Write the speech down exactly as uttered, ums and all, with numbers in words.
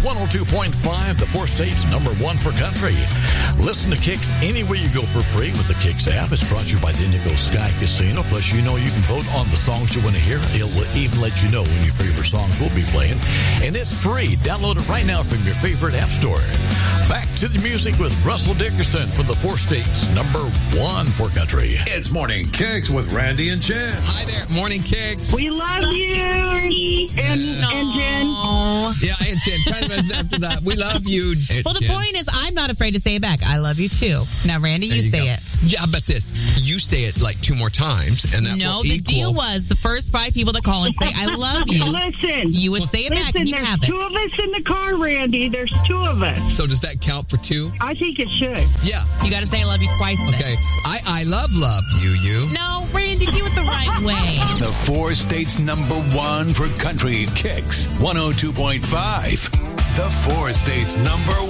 one oh two point five, the four states number one for country. Listen to Kicks anywhere you go for free with the Kicks app. It's brought to you by the Indigo Sky Casino. Plus, you know you can vote on the songs you want to hear. It'll even let you know when your favorite songs will be playing. And it's free. Download it right now from your favorite app store. Back to the music with Russell Dickerson for the four states number one for country. It's Morning Kicks with Randy and Jen. Hi there, Morning Kicks. We love you, and, and Jen. Yeah, and Jen, kind of as after that. We love you. Well, the Jen. point is, I'm not afraid to say it back. I love you too. Now, Randy, you, There you say go. it. Yeah, how about this? You say it like two more times, and that No, will the equal. deal was the first five people that call and say, I love you. Listen. You would say it back, Listen, and you there's have it. two of us in the car, Randy. There's two of us. So does that count for two? I think it should. Yeah. You got to say I love you twice. then. Okay. I I love love you you. No, Randy, do it the right way. The four states number one for country. Kicks one oh two point five. The four states number